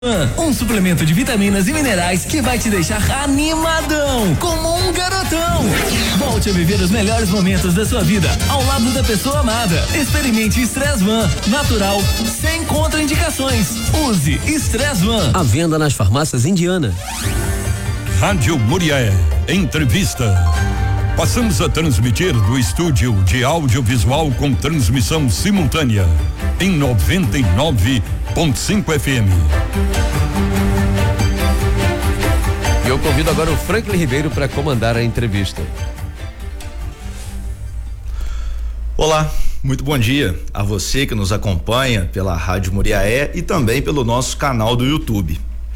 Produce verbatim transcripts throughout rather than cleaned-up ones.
Um suplemento de vitaminas e minerais que vai te deixar animadão, como um garotão. Volte a viver os melhores momentos da sua vida ao lado da pessoa amada. Experimente Stress Van, natural, sem contraindicações. Use Stress Van. À venda nas farmácias Indiana. Rádio Muriaé, entrevista. Passamos a transmitir do estúdio de audiovisual com transmissão simultânea em noventa e nove ponto cinco F M. E eu convido agora o Franklin Ribeiro para comandar a entrevista. Olá, muito bom dia a você que nos acompanha pela Rádio Muriaé e também pelo nosso canal do YouTube.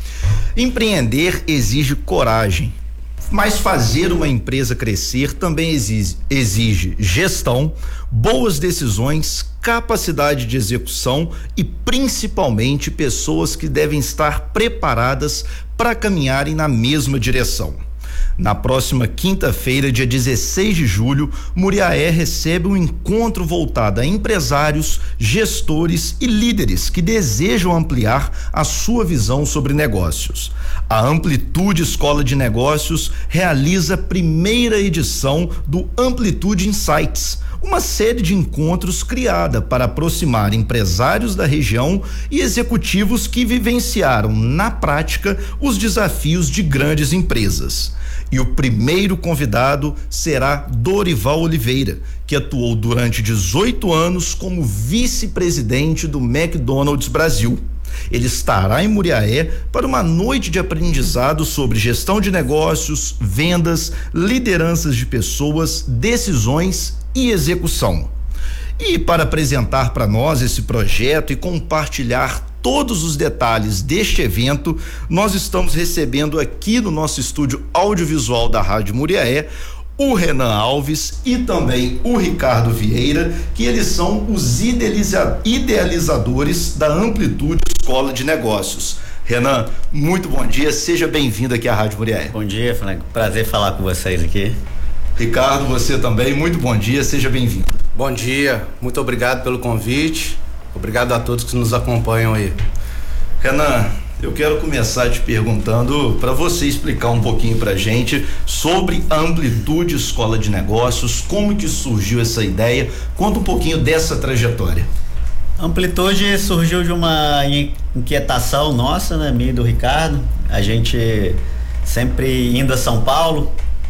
Empreender exige coragem, mas fazer uma empresa crescer também exige, exige gestão, boas decisões, capacidade de execução e principalmente pessoas que devem estar preparadas para caminharem na mesma direção. Na próxima quinta-feira, dia dezesseis de julho, Muriaé recebe um encontro voltado a empresários, gestores e líderes que desejam ampliar a sua visão sobre negócios. A Amplitude Escola de Negócios realiza a primeira edição do Amplitude Insights, uma série de encontros criada para aproximar empresários da região e executivos que vivenciaram na prática os desafios de grandes empresas. E o primeiro convidado será Dorival Oliveira, que atuou durante dezoito anos como vice-presidente do McDonald's Brasil. Ele estará em Muriaé para uma noite de aprendizado sobre gestão de negócios, vendas, lideranças de pessoas, decisões e execução. E para apresentar para nós esse projeto e compartilhar todos os detalhes deste evento, nós estamos recebendo aqui no nosso estúdio audiovisual da Rádio Muriaé o Renan Alves e também o Ricardo Vieira, que eles são os idealiza- idealizadores da Amplitude Escola de Negócios. Renan, muito bom dia, seja bem-vindo aqui à Rádio Muriaé. Bom dia, Franco, prazer falar com vocês aqui. Ricardo, você também, muito bom dia, seja bem-vindo. Bom dia, muito obrigado pelo convite, obrigado a todos que nos acompanham aí. Renan, eu quero começar te perguntando para você explicar um pouquinho pra gente sobre a Amplitude Escola de Negócios, como que surgiu essa ideia, conta um pouquinho dessa trajetória. Amplitude surgiu de uma inquietação nossa, né, minha e do Ricardo, a gente sempre indo a São Paulo,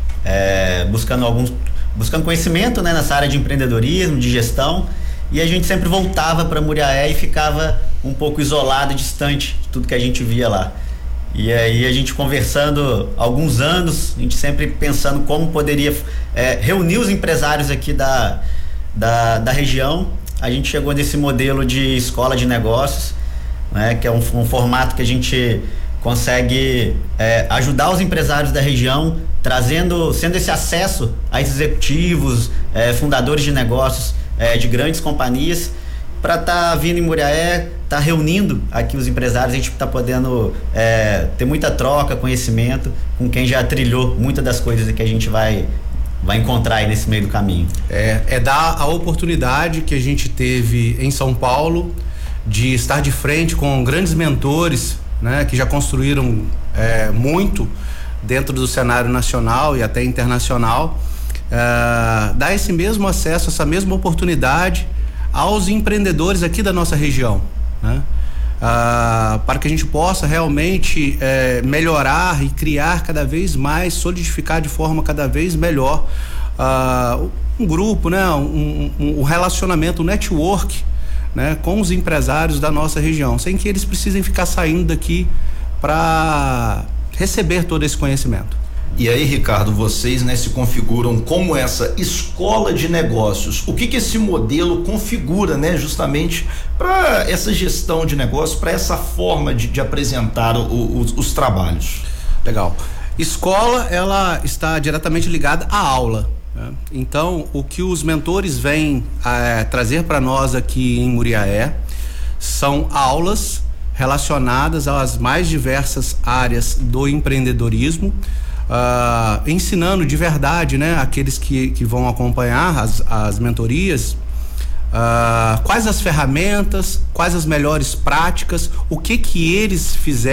é, buscando alguns, buscando conhecimento, né, nessa área de empreendedorismo, de gestão, e a gente sempre voltava para Muriaé e ficava um pouco isolado e distante de tudo que a gente via lá. E aí a gente conversando alguns anos, a gente sempre pensando como poderia é, reunir os empresários aqui da, da, da região. A gente chegou nesse modelo de escola de negócios, né, que é um, um formato que a gente consegue é, ajudar os empresários da região, trazendo, sendo esse acesso a executivos, é, fundadores de negócios, é, de grandes companhias, para estar tá vindo em Muriaé, tá reunindo aqui os empresários, a gente tá podendo é, ter muita troca, conhecimento com quem já trilhou muitas das coisas que a gente vai vai encontrar aí nesse meio do caminho. É, é dar a oportunidade que a gente teve em São Paulo de estar de frente com grandes mentores, né, que já construíram é, muito dentro do cenário nacional e até internacional, é, dar esse mesmo acesso, essa mesma oportunidade aos empreendedores aqui da nossa região, né? Ah, para que a gente possa realmente é, melhorar e criar cada vez mais, solidificar de forma cada vez melhor ah, um grupo, né? um, um, um relacionamento, um network, né? Com os empresários da nossa região, sem que eles precisem ficar saindo daqui para receber todo esse conhecimento. E aí, Ricardo, vocês, né, se configuram como essa escola de negócios. O que que esse modelo configura, né, justamente para essa gestão de negócios, para essa forma de, de apresentar o, os, os trabalhos? Legal. Escola, ela está diretamente ligada à aula, né? Então, o que os mentores vêm é, trazer para nós aqui em Muriaé são aulas relacionadas às mais diversas áreas do empreendedorismo, Uh, ensinando de verdade, né, aqueles que, que vão acompanhar as, as mentorias, Uh, quais as ferramentas, quais as melhores práticas, o que que eles fizeram